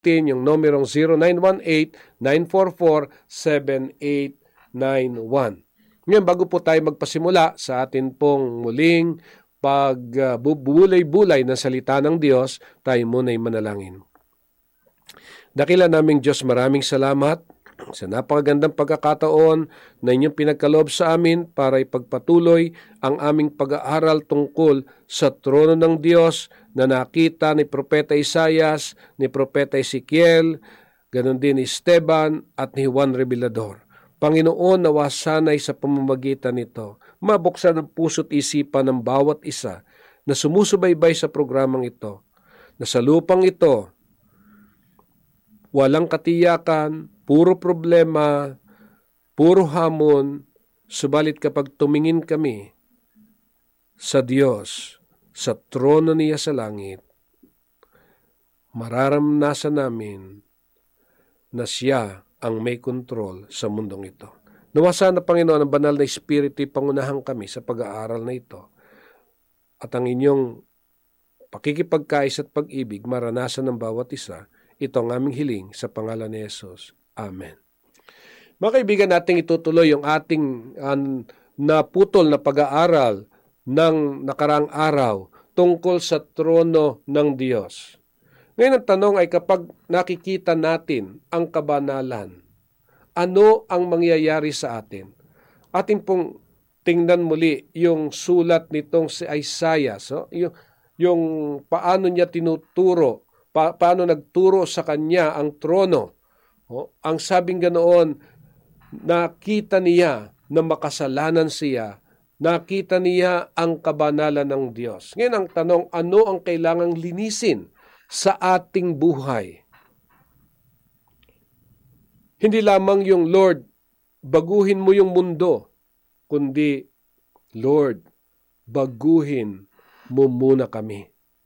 yung numerong 0918-944-7891. Ngayon, bago po tayo magpasimula sa atin pong muling pagbubulay-bulay ng salita ng Diyos, tayo muna'y manalangin. Dakila naming Diyos, maraming salamat sa napakagandang pagkakataon na inyong pinagkaloob sa amin para ipagpatuloy ang aming pag-aaral tungkol sa trono ng Diyos na nakita ni Propeta Isaias, ni Propeta Ezekiel, ganon din ni Esteban at ni Juan Revelador. Panginoon, nawa sanay sa pamamagitan nito, mabuksan ang puso't isipan ng bawat isa na sumusubaybay sa programang ito, na sa lupang ito, walang katiyakan, puro problema, puro hamon, subalit kapag tumingin kami sa Diyos, sa trono niya sa langit, mararamnasan namin na siya ang may kontrol sa mundong ito. Nawa sana, Panginoon, ang banal na Espiritu pangunahan kami sa pag-aaral na ito at ang inyong pakikipagkais at pag-ibig maranasan ng bawat isa. Ito ang aming hiling sa pangalan ni Jesus. Amen. Mga kaibigan, nating itutuloy yung ating naputol na pag-aaral ng nakaraang araw tungkol sa trono ng Diyos. Ngayon ang tanong ay kapag nakikita natin ang kabanalan, ano ang mangyayari sa atin? Atin pong tingnan muli yung sulat nitong si Isaiah. So, yung paano niya tinuturo, paano nagturo sa kanya ang trono. Ang sabing ganoon, nakita niya na makasalanan siya, nakita niya ang kabanalan ng Diyos. Ngayon ang tanong, ano ang kailangang linisin sa ating buhay? Hindi lamang yung Lord, baguhin mo yung mundo, kundi Lord, baguhin mo muna kami.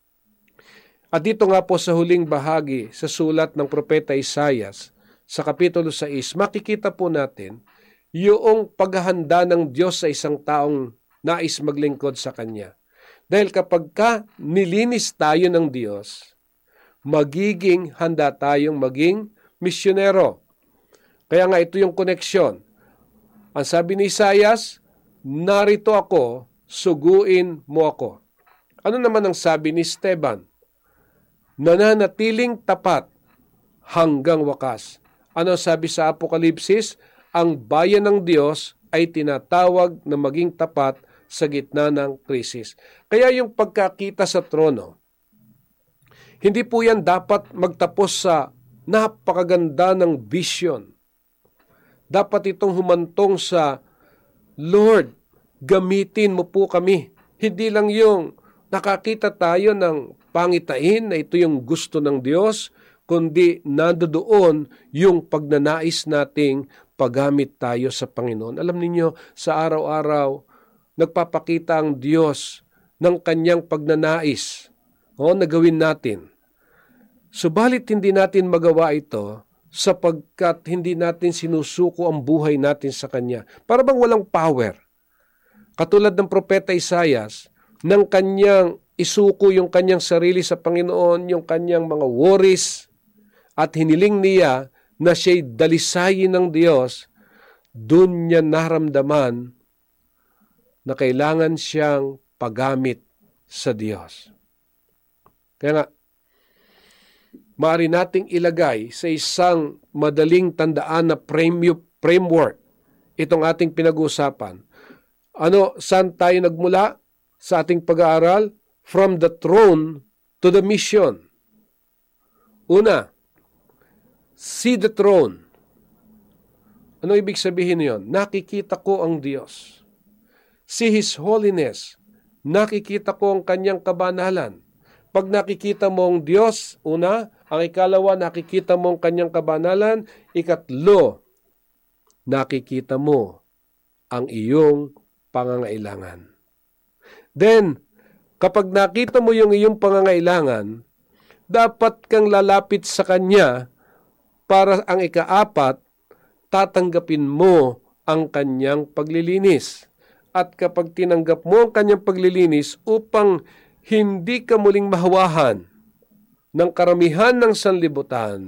At dito nga po sa huling bahagi sa sulat ng Propeta Isaias, sa Kapitulo 6, makikita po natin yung paghahanda ng Diyos sa isang taong nais maglingkod sa Kanya. Dahil kapag nilinis tayo ng Diyos, magiging handa tayong maging misyonero. Kaya nga ito yung koneksyon. Ang sabi ni Isaias, narito ako, suguin mo ako. Ano naman ang sabi ni Esteban? Nananatiling tapat hanggang wakas. Ano sabi sa Apokalipsis? Ang bayan ng Diyos ay tinatawag na maging tapat sa gitna ng krisis. Kaya yung pagkakita sa trono, hindi po yan dapat magtapos sa napakaganda ng vision. Dapat itong humantong sa, Lord, gamitin mo po kami. Hindi lang yung nakakita tayo ng pangitain na ito yung gusto ng Diyos, kundi nandoon yung pagnanais nating paggamit tayo sa Panginoon. Alam niyo, sa araw-araw, nagpapakita ang Diyos ng kanyang pagnanais na gawin natin. Subalit hindi natin magawa ito sapagkat hindi natin sinusuko ang buhay natin sa Kanya. Para bang walang power. Katulad ng Propeta Isaias, nang kanyang isuko yung kanyang sarili sa Panginoon, yung kanyang mga worries, at hiniling niya na siya'y dalisayin ng Diyos, dun niya naramdaman na kailangan siyang paggamit sa Diyos. Kaya nga, maaari nating ilagay sa isang madaling tandaan na framework itong ating pinag-uusapan. Saan tayo nagmula sa ating pag-aaral? From the throne to the mission. Una, see the throne. Ano ibig sabihin niyon? Nakikita ko ang Diyos. See His holiness. Nakikita ko ang kanyang kabanalan. Pag nakikita mo ang Diyos, una, ang ikalawa, nakikita mo ang kanyang kabanalan, ikatlo, nakikita mo ang iyong pangangailangan. Then, kapag nakita mo yung iyong pangangailangan, dapat kang lalapit sa Kanya para ang ikaapat, tatanggapin mo ang Kanyang paglilinis. At kapag tinanggap mo ang Kanyang paglilinis upang hindi ka muling mahawahan ng karamihan ng sanlibutan.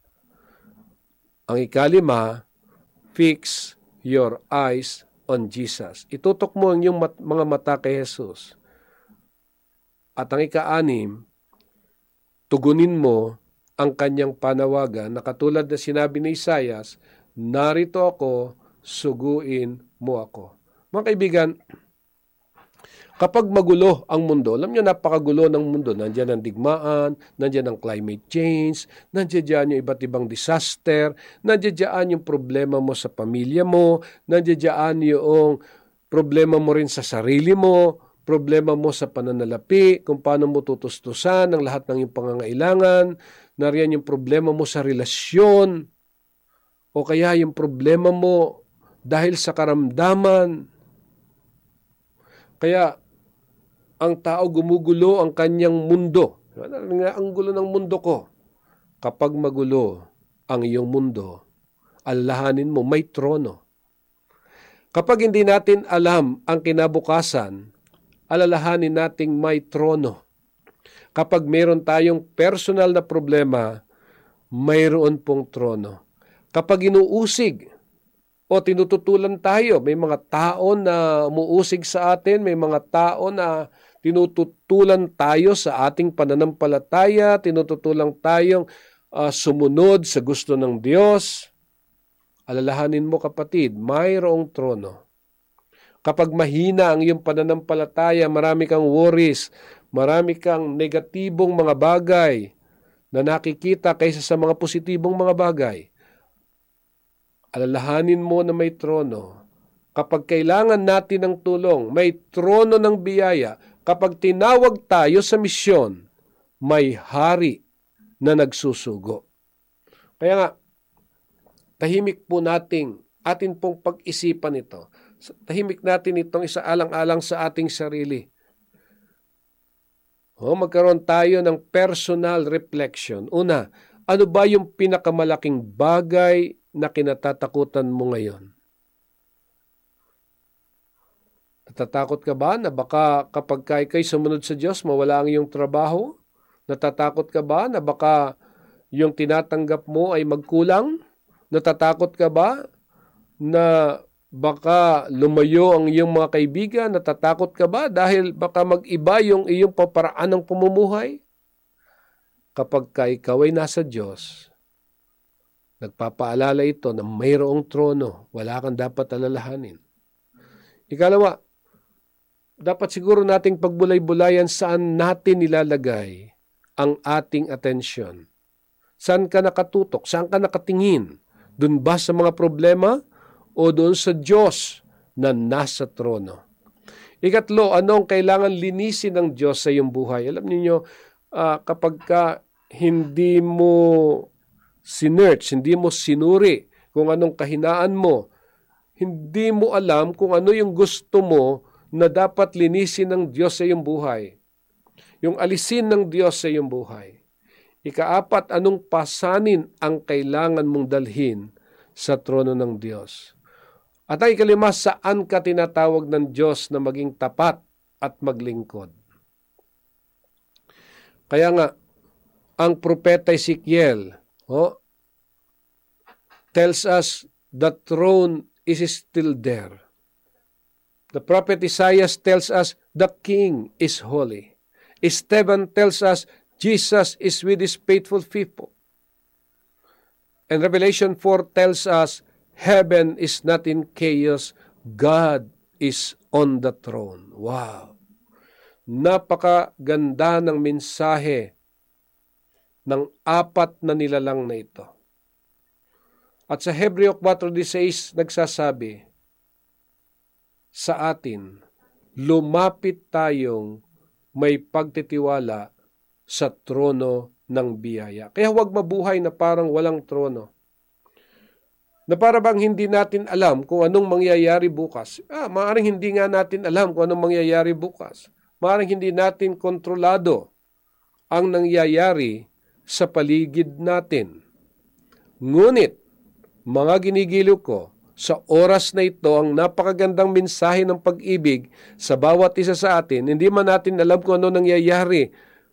Ang ikalima, fix your eyes on Jesus. Itutok mo ang iyong mga mata kay Jesus. At ang ika-anim, tugunin mo ang kanyang panawagan na katulad na sinabi ni Isaias, narito ako, suguin mo ako. Mga kaibigan, kapag magulo ang mundo, alam niyo napakagulo ng mundo, nandiyan ang digmaan, nandiyan ang climate change, nandiyan yung iba't ibang disaster, nandiyan yung problema mo sa pamilya mo, nandiyan yung problema mo rin sa sarili mo, problema mo sa pananalapi, kung paano mo tutustusan ang lahat ng iyong pangangailangan, nariyan yung problema mo sa relasyon, o kaya yung problema mo dahil sa karamdaman. Kaya ang tao gumugulo ang kanyang mundo. Ang gulo ng mundo ko. Kapag magulo ang iyong mundo, alalahanin mo may trono. Kapag hindi natin alam ang kinabukasan, alalahanin nating may trono. Kapag mayroon tayong personal na problema, mayroon pong trono. Kapag inuusig o tinututulan tayo, may mga tao na umuusig sa atin, may mga tao na tinututulan tayo sa ating pananampalataya, tinututulan tayong sumunod sa gusto ng Diyos. Alalahanin mo kapatid, mayroong trono. Kapag mahina ang iyong pananampalataya, marami kang worries, marami kang negatibong mga bagay na nakikita kaysa sa mga positibong mga bagay. Alalahanin mo na may trono. Kapag kailangan natin ng tulong, may trono ng biyaya. Kapag tinawag tayo sa misyon, may hari na nagsusugo. Kaya nga, tahimik po atin pong pag-isipan ito. Tahimik natin itong isaalang-alang sa ating sarili. Magkaroon tayo ng personal reflection. Una, ano ba yung pinakamalaking bagay na kinatatakutan mo ngayon? Natatakot ka ba na baka kapag ika'y sumunod sa Diyos, mawala ang iyong trabaho? Natatakot ka ba na baka yung tinatanggap mo ay magkulang? Natatakot ka ba na baka lumayo ang iyong mga kaibigan? Natatakot ka ba dahil baka mag-iba yung iyong paparaan ng pamumuhay? Kapag ikaw ay nasa Diyos, nagpapaalala ito na mayroong trono, wala kang dapat alalahanin. Ikalawa, dapat siguro nating pagbulay-bulayan saan natin nilalagay ang ating atensyon. Saan ka nakatutok? Saan ka nakatingin? Doon ba sa mga problema o doon sa Diyos na nasa trono? Ikatlo, anong kailangan linisin ng Diyos sa iyong buhay? Alam niyo, kapag hindi mo sinearch, hindi mo sinuri kung anong kahinaan mo, hindi mo alam kung ano yung gusto mo na dapat linisin ng Diyos sa iyong buhay. Yung alisin ng Diyos sa iyong buhay. Ikaapat, anong pasanin ang kailangan mong dalhin sa trono ng Diyos? At ang ikalima, saan ka tinatawag ng Diyos na maging tapat at maglingkod? Kaya nga, ang propeta Ezekiel tells us the throne is still there. The prophet Isaiah tells us the king is holy. Esteban tells us Jesus is with his faithful people. And Revelation 4 tells us heaven is not in chaos. God is on the throne. Wow! Napakaganda ng mensahe ng apat na nilalang na ito. At sa Hebreo 4:16 nagsasabi sa atin, lumapit tayong may pagtitiwala sa trono ng biyaya. Kaya huwag mabuhay na parang walang trono. Na para bang hindi natin alam kung anong mangyayari bukas. Maaaring hindi nga natin alam kung anong mangyayari bukas. Maaaring hindi natin kontrolado ang nangyayari sa paligid natin. Ngunit, mga ginigiliw ko, sa oras na ito, ang napakagandang mensahe ng pag-ibig sa bawat isa sa atin, hindi man natin alam kung ano nangyayari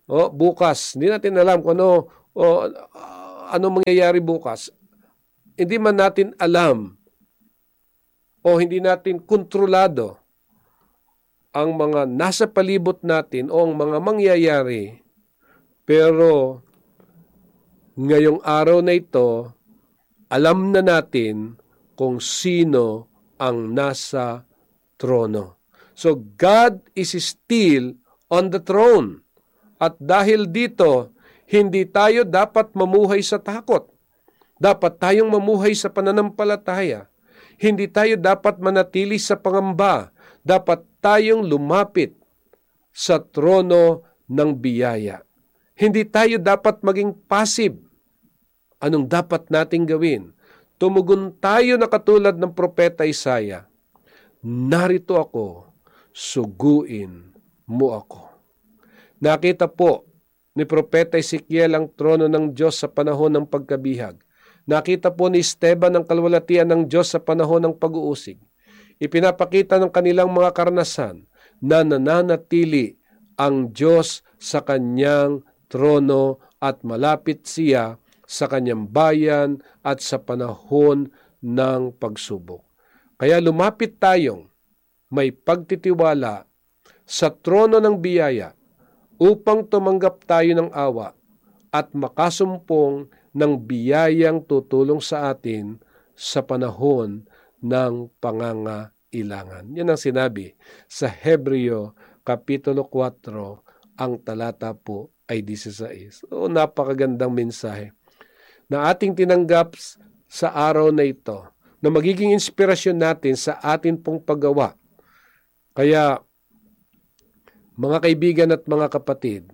Bukas, hindi natin alam kung ano mangyayari bukas. Hindi man natin alam o hindi natin kontrolado ang mga nasa palibot natin o ang mga mangyayari. Pero ngayong araw na ito, alam na natin kung sino ang nasa trono. So God is still on the throne. At dahil dito, hindi tayo dapat mamuhay sa takot. Dapat tayong mamuhay sa pananampalataya. Hindi tayo dapat manatili sa pangamba. Dapat tayong lumapit sa trono ng biyaya. Hindi tayo dapat maging passive. Anong dapat nating gawin? Tumugon tayo na katulad ng propeta Isaiah. Narito ako, suguin mo ako. Nakita po ni propeta Ezekiel ang trono ng Diyos sa panahon ng pagkabihag. Nakita po ni Esteban ang kalwalatian ng Diyos sa panahon ng pag-uusig. Ipinapakita ng kanilang mga karanasan na nananatili ang Diyos sa kanyang trono at malapit siya sa kanyang bayan at sa panahon ng pagsubok. Kaya lumapit tayong may pagtitiwala sa trono ng biyaya upang tumanggap tayo ng awa at makasumpong ng biyayang tutulong sa atin sa panahon ng pangangailangan. Yan ang sinabi sa Hebreo Kapitulo 4, ang talata po ay 16. Napakagandang mensahe na ating tinanggap sa araw na ito, na magiging inspirasyon natin sa atin pong paggawa. Kaya, mga kaibigan at mga kapatid,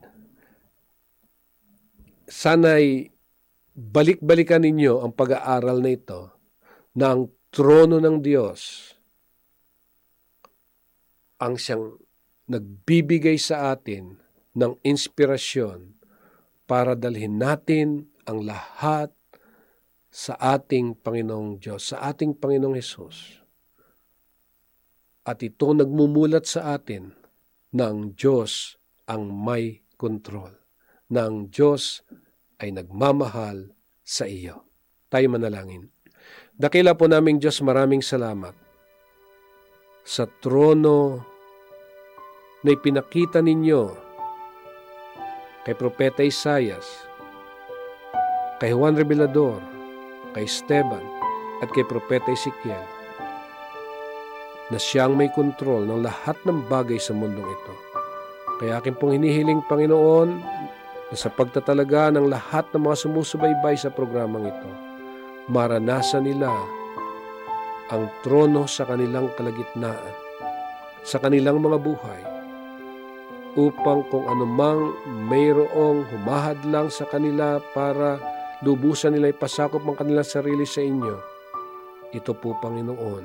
sana'y balik-balikan ninyo ang pag-aaral na ito na ang trono ng Diyos ang siyang nagbibigay sa atin ng inspirasyon para dalhin natin ang lahat sa ating Panginoong Diyos, sa ating Panginoong Hesus. At ito nagmumulat sa atin na ang Diyos ang may kontrol, na ang Diyos ay nagmamahal sa iyo. Tayo manalangin. Dakila po naming Diyos, maraming salamat sa trono na ipinakita ninyo kay Propeta Isaias, kay Juan Revelador, kay Esteban, at kay Propeta Ezekiel, na siyang may kontrol ng lahat ng bagay sa mundong ito. Kaya akin pong hinihiling, Panginoon, na sa pagtatalaga ng lahat ng mga sumusubaybay sa programang ito, maranasan nila ang trono sa kanilang kalagitnaan, sa kanilang mga buhay, upang kung anumang mayroong humahadlang sa kanila para lubusan nila ipasakop ang kanilang sarili sa inyo, ito po, Panginoon,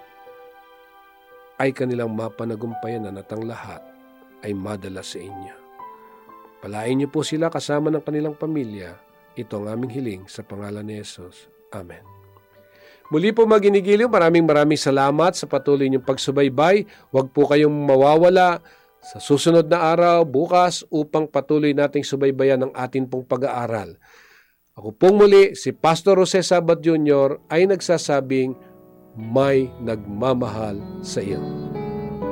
ay kanilang mapanagumpayanan at ang lahat ay madala sa inyo. Palain niyo po sila kasama ng kanilang pamilya. Ito ang aming hiling sa pangalan ni Jesus. Amen. Muli po maginigiliw, maraming salamat sa patuloy niyong pagsubaybay. Huwag po kayong mawawala sa susunod na araw, bukas, upang patuloy nating subaybayan ang atin pong pag-aaral. Ako pong muli, si Pastor Jose Sabat Jr. ay nagsasabing, may nagmamahal sa iyo.